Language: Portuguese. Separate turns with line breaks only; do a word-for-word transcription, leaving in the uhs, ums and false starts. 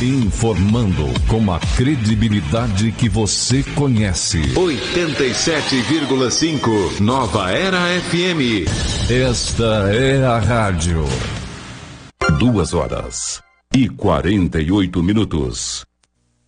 Informando com a credibilidade que você conhece.
oitenta e sete vírgula cinco Nova Era F M.
Esta é a rádio.
Duas horas e quarenta e oito minutos.